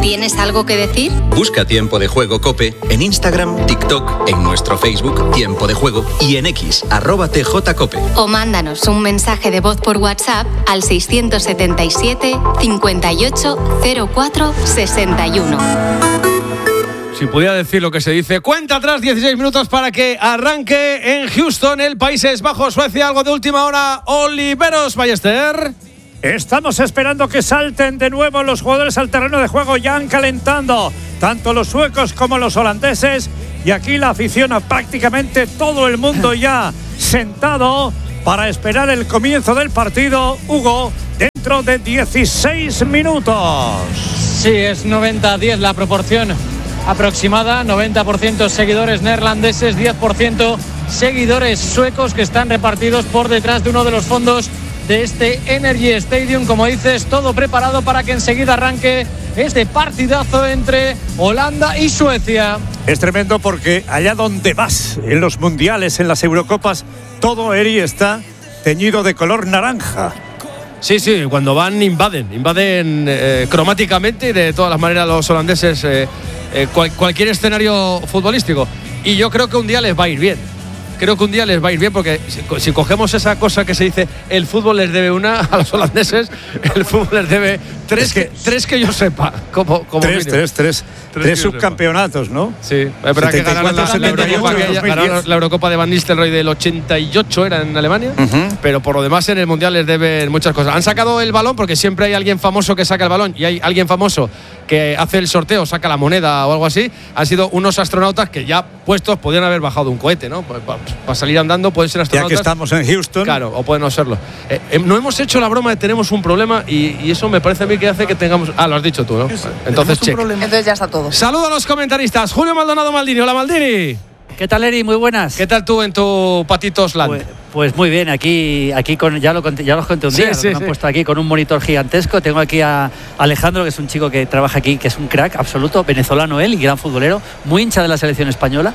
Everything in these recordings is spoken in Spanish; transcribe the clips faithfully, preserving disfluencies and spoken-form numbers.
¿Tienes algo que decir? Busca Tiempo de Juego COPE en Instagram, TikTok, en nuestro Facebook Tiempo de Juego y en X, arroba T J Cope. O mándanos un mensaje de voz por WhatsApp al seiscientos setenta y siete, cincuenta y ocho, cero cuatro, sesenta y uno. Si pudiera decir lo que se dice, cuenta atrás, dieciséis minutos para que arranque en Houston, el Países Bajos, Suecia, algo de última hora. Oliveros Ballester. Estamos esperando que salten de nuevo los jugadores al terreno de juego, ya han calentando tanto los suecos como los holandeses, y aquí la afición, a prácticamente todo el mundo ya sentado para esperar el comienzo del partido. Hugo, dentro de dieciséis minutos. Sí, es noventa a diez la proporción aproximada, noventa por ciento seguidores neerlandeses, diez por ciento seguidores suecos, que están repartidos por detrás de uno de los fondos de este Energy Stadium. Como dices, todo preparado para que enseguida arranque este partidazo entre Holanda y Suecia. Es tremendo porque allá donde vas, en los mundiales, en las Eurocopas, todo Eri está teñido de color naranja. Sí, sí, cuando van invaden, invaden eh, cromáticamente y de todas las maneras los holandeses eh, eh, cual, cualquier escenario futbolístico. Y yo creo que un día les va a ir bien. Creo que un día les va a ir bien porque si, si cogemos esa cosa que se dice, el fútbol les debe una a los holandeses, el fútbol les debe tres, es que, tres que yo sepa. Como, como tres, tres, tres, tres, tres subcampeonatos, ¿no? Sí, es verdad que ganaron la, la, Eurocopa, aquella, ganaron la Eurocopa de Van Nistelrooy del ochenta y ocho, era en Alemania, uh-huh. Pero por lo demás en el Mundial les deben muchas cosas. Han sacado el balón porque siempre hay alguien famoso que saca el balón y hay alguien famoso que hace el sorteo, saca la moneda o algo así. Han sido unos astronautas que ya puestos podrían haber bajado de un cohete, ¿no? Para salir andando pueden ser astronautas. Ya que estamos en Houston. Claro, o pueden no serlo. Eh, eh, no hemos hecho la broma de tenemos un problema y, y eso me parece a mí que hace que tengamos... Ah, lo has dicho tú, ¿no? Entonces, check. Entonces ya está todo. Saludo a los comentaristas. Julio Maldonado Maldini. Hola, Maldini. ¿Qué tal, Eri? Muy buenas. ¿Qué tal tú en tu Patitos Land? Pues, pues muy bien, aquí, aquí con, ya, lo conté, ya los conté un día, sí, sí, me sí. han puesto aquí con un monitor gigantesco. Tengo aquí a Alejandro, que es un chico que trabaja aquí, que es un crack absoluto, venezolano él y gran futbolero, muy hincha de la selección española,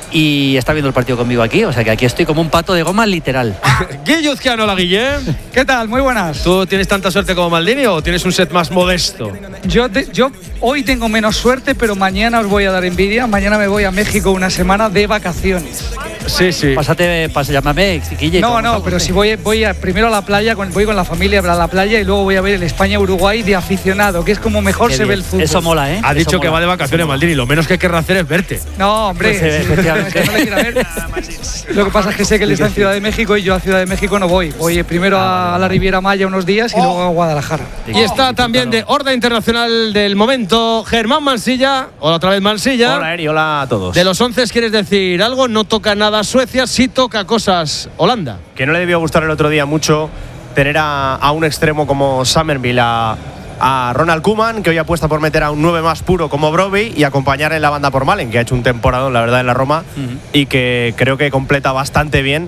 y está viendo el partido conmigo aquí, o sea que aquí estoy como un pato de goma literal. Guillo Uzquiano, hola Guille. ¿Qué tal? Muy buenas. ¿Tú tienes tanta suerte como Maldini o tienes un set más modesto? Yo, te, yo hoy tengo menos suerte, pero mañana os voy a dar envidia. Mañana me voy a México una semana de vacaciones. Sí, sí. Pásate, pasa, llámame, Guille. No, no, pero si voy, voy a, primero a la playa, con, voy con la familia a la playa y luego voy a ver el España-Uruguay de aficionado, que es como mejor Qué se bien. ve el fútbol. Eso mola, ¿eh? Ha Eso dicho mola. que va de vacaciones, Maldini. Lo menos que querrá hacer es verte. No, hombre. Pues, eh, efectivamente. Es que no le quiero ver. Lo que pasa es que sé que él está en Ciudad de México y yo a Ciudad de México no voy. Voy primero a la Riviera Maya unos días y luego a Guadalajara. Y está también de Horda Internacional del momento, Germán Mansilla. Hola otra vez, Mansilla. Hola, Eri. Hola a todos. De los once, ¿quieres decir algo? No toca nada Suecia, sí toca cosas Holanda. Que no le debió gustar el otro día mucho tener a, a un extremo como Summerville, a, a Ronald Koeman, que hoy apuesta por meter a un nueve más puro como Brobbey y acompañar en la banda por Malen, que ha hecho un temporadón, la verdad, en la Roma, uh-huh. y que creo que completa bastante bien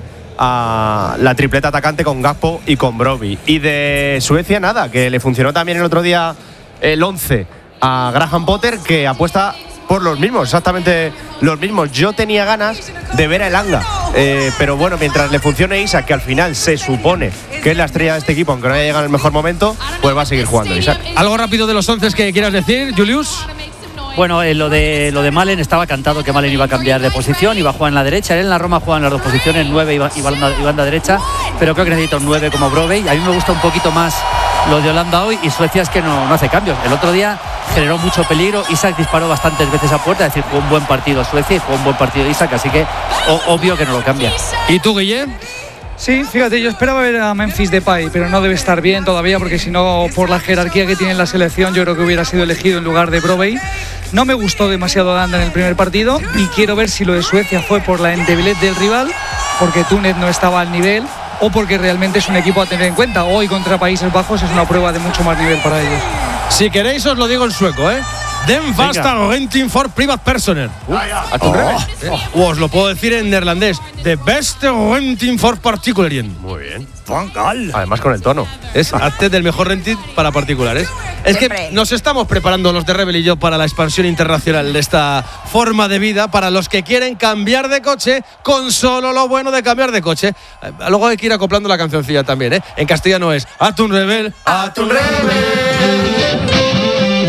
a la tripleta atacante con Gakpo y con Brobbey. Y de Suecia, nada, que le funcionó también el otro día el once a Graham Potter, que apuesta por los mismos, exactamente los mismos. Yo tenía ganas de ver a Elanga, eh, pero bueno, mientras le funcione Isaac, que al final se supone que es la estrella de este equipo, aunque no haya llegado en el mejor momento, pues va a seguir jugando Isaac. ¿Algo rápido de los once que quieras decir, Julius? Bueno, eh, lo de lo de Malen estaba cantado que Malen iba a cambiar de posición, iba a jugar en la derecha. Él en la Roma juega en las dos posiciones, nueve y, y, banda, y banda derecha, pero creo que necesita un nueve como Brobbey. A mí me gusta un poquito más lo de Holanda hoy, y Suecia es que no, no hace cambios. El otro día generó mucho peligro, Isaac disparó bastantes veces a puerta, es decir, jugó un buen partido Suecia y jugó un buen partido Isaac, así que o, obvio que no lo cambia. ¿Y tú, Guille? Sí, fíjate, yo esperaba ver a Memphis Depay, pero no debe estar bien todavía, porque si no, por la jerarquía que tiene en la selección, yo creo que hubiera sido elegido en lugar de Brobbey. No me gustó demasiado Holanda en el primer partido y quiero ver si lo de Suecia fue por la endebilez del rival, porque Túnez no estaba al nivel, o porque realmente es un equipo a tener en cuenta. Hoy contra Países Bajos es una prueba de mucho más nivel para ellos. Si queréis os lo digo en sueco, ¿eh? Den basta renting for private personer. Uh, a tu oh, revés. Oh. O os lo puedo decir en neerlandés. The best renting for particularen. Muy bien. Fangal. Además con el tono. Es hazte del mejor renting para particulares. Es que nos estamos preparando los de Rebel y yo para la expansión internacional de esta forma de vida para los que quieren cambiar de coche con solo lo bueno de cambiar de coche. Luego hay que ir acoplando la cancioncilla también, ¿eh? En castellano es Hazte un Rebel, hazte un Rebel.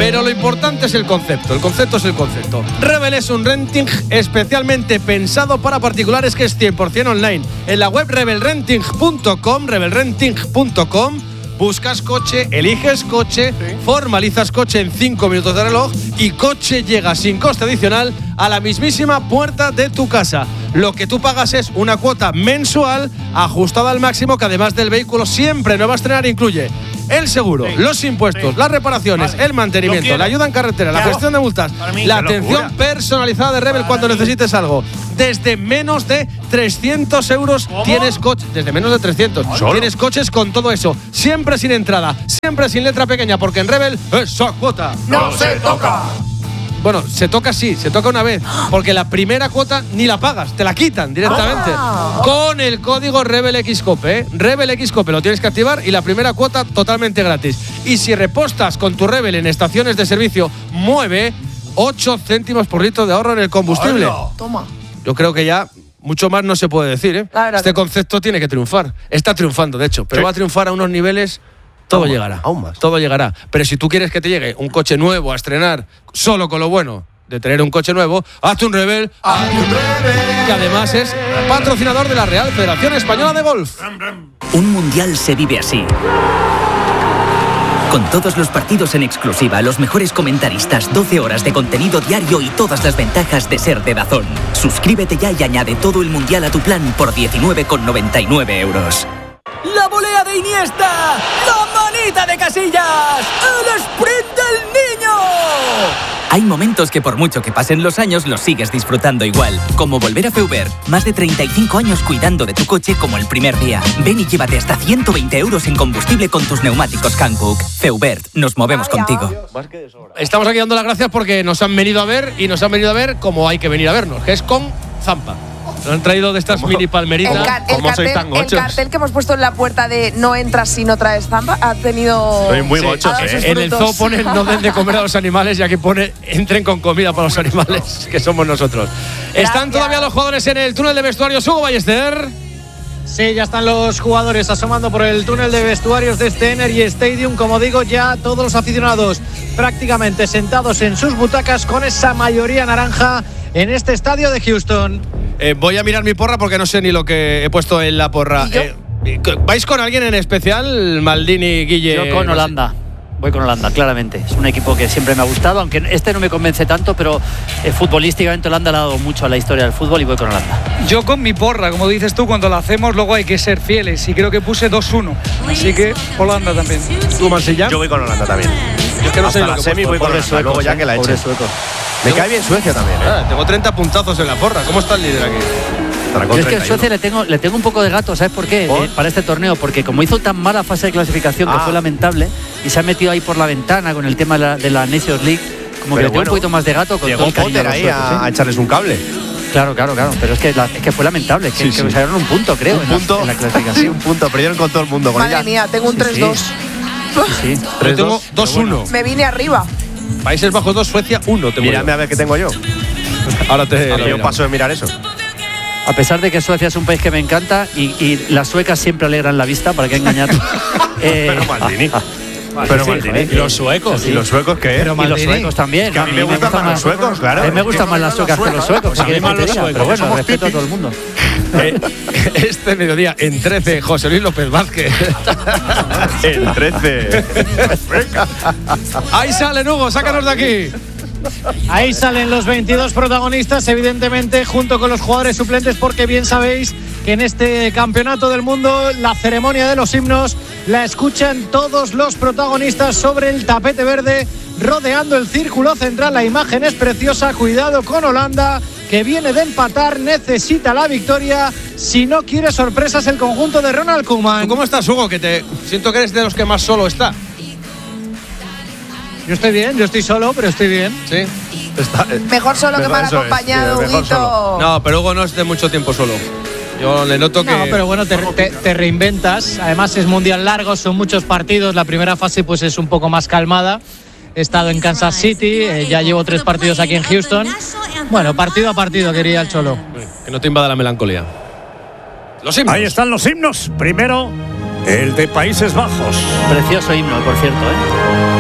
Pero lo importante es el concepto, el concepto es el concepto. Rebel es un renting especialmente pensado para particulares que es cien por ciento online. En la web rebel renting punto com, rebel renting punto com, buscas coche, eliges coche, sí. formalizas coche en cinco minutos de reloj y coche llega sin coste adicional a la mismísima puerta de tu casa. Lo que tú pagas es una cuota mensual ajustada al máximo, que además del vehículo siempre nuevo a estrenar incluye el seguro, sí, los impuestos, sí. las reparaciones, vale. el mantenimiento, la ayuda en carretera, la gestión de multas, la atención locura. personalizada de Rebel cuando necesites algo. Desde menos de trescientos euros ¿Cómo? tienes coches. Desde menos de trescientos. ¿Solo? Tienes coches con todo eso. Siempre sin entrada, siempre sin letra pequeña, porque en Rebel esa cuota no, no se toca. Bueno, se toca sí, se toca una vez, porque la primera cuota ni la pagas, te la quitan directamente. Ah. Con el código RebelXCope, ¿eh? RebelXCope lo tienes que activar y la primera cuota totalmente gratis. Y si repostas con tu Rebel en estaciones de servicio Mueve, ocho céntimos por litro de ahorro en el combustible. Hola. Toma. Yo creo que ya mucho más no se puede decir, ¿eh? Este concepto tiene que triunfar. Está triunfando, de hecho, pero sí. va a triunfar a unos niveles. Todo aún llegará, aún más. Todo llegará. Pero si tú quieres que te llegue un coche nuevo a estrenar, solo con lo bueno de tener un coche nuevo, hazte un Rebel, hazte un Rebel, que además es patrocinador de la Real Federación Española de Golf. Un mundial se vive así. Con todos los partidos en exclusiva, los mejores comentaristas, doce horas de contenido diario y todas las ventajas de ser de DAZN. Suscríbete ya y añade todo el mundial a tu plan por diecinueve con noventa y nueve euros. ¡La volea de Iniesta! ¡La manita de Casillas! ¡El sprint del niño! Hay momentos que por mucho que pasen los años los sigues disfrutando igual. Como volver a Feubert. Más de treinta y cinco años cuidando de tu coche como el primer día. Ven y llévate hasta ciento veinte euros en combustible con tus neumáticos Hankook. Feubert, nos movemos contigo. Estamos aquí dando las gracias porque nos han venido a ver y nos han venido a ver como hay que venir a vernos, que es con Zampa. Nos han traído de estas mini palmeritas. El, car el, cartel, tan el cartel que hemos puesto en la puerta de no entras si no traes Zampa ha tenido. Soy muy gochos, sí. eh. En el zoo pone no den de comer a los animales y aquí pone entren con comida para los animales, que somos nosotros. Gracias. ¿Están todavía los jugadores en el túnel de vestuarios, Hugo Ballester? Sí, ya están los jugadores asomando por el túnel de vestuarios de este Energy Stadium. Como digo, ya todos los aficionados prácticamente sentados en sus butacas con esa mayoría naranja en este estadio de Houston. Eh, voy a mirar mi porra porque no sé ni lo que he puesto en la porra. Eh, ¿Vais con alguien en especial, Maldini, Guille? Yo con Holanda. Voy con Holanda, claramente. Es un equipo que siempre me ha gustado, aunque este no me convence tanto, pero eh, futbolísticamente Holanda le ha dado mucho a la historia del fútbol y voy con Holanda. Yo con mi porra, como dices tú, cuando la hacemos luego hay que ser fieles y creo que puse dos uno. Así que Holanda también. ¿Tú, Marsella? Yo voy con Holanda también. Yo es que no sé lo la que semi voy con Holanda, suecos, luego ya que la he hecho. Me cae bien Suecia también, ¿eh? Ah, tengo treinta puntazos en la porra. ¿Cómo está el líder aquí? Yo es que en Suecia le tengo, le tengo un poco de gato, ¿sabes por qué? Eh, para este torneo, porque como hizo tan mala fase de clasificación, ah. que fue lamentable, y se ha metido ahí por la ventana con el tema de la, de la Nations League, como pero que le tengo bueno, un poquito más de gato con todo el cariño ahí suecos, a, ¿sí? a echarles un cable. Claro, claro, claro, pero es que, la, es que fue lamentable, que, sí, que sí. salieron un punto, creo, un en, punto, la, en la clasificación. Sí, un punto, perdieron con todo el mundo. Con Madre ella. mía, tengo un tres dos. Sí, sí. Yo tengo dos uno. Me vine arriba. Países Bajos dos, Suecia uno. Mírame a ver qué tengo yo. Ahora te Ahora yo paso de mirar eso. A pesar de que Suecia es un país que me encanta y, y las suecas siempre alegran la vista, ¿para qué engañar? eh, Pero Maldini. Pero sí, Maldini. ¿Y los suecos? ¿Y los suecos qué? Pero y los suecos también. Que a mí me, me gustan más los suecos, claro. A mí me gustan más las suecas que los suecos. Pues a mí más los suecos. Pero bueno, respeto a todo el mundo. Eh, este mediodía en trece, José Luis López Vázquez. En trece. Ahí salen, Hugo, sácanos de aquí. Ahí salen los veintidós protagonistas, evidentemente, junto con los jugadores suplentes, porque bien sabéis que en este campeonato del mundo la ceremonia de los himnos la escuchan todos los protagonistas sobre el tapete verde, rodeando el círculo central. La imagen es preciosa. Cuidado con Holanda, que viene de empatar, necesita la victoria. Si no quiere sorpresas el conjunto de Ronald Koeman. ¿Cómo estás, Hugo? Que te siento que eres de los que más solo está. Yo estoy bien, yo estoy solo, pero estoy bien. Sí. Está, eh, mejor solo mejor que mal acompañado, es, sí, Huguito. No, pero Hugo no es de mucho tiempo solo. Yo le noto que. No, pero bueno, te, te, te reinventas. Además, es mundial largo, son muchos partidos. La primera fase, pues, es un poco más calmada. He estado en Kansas City, eh, ya llevo tres partidos aquí en Houston. Bueno, partido a partido, quería el Cholo. Que no te invada la melancolía. Los himnos. Ahí están los himnos. Primero, el de Países Bajos. Precioso himno, por cierto, ¿eh?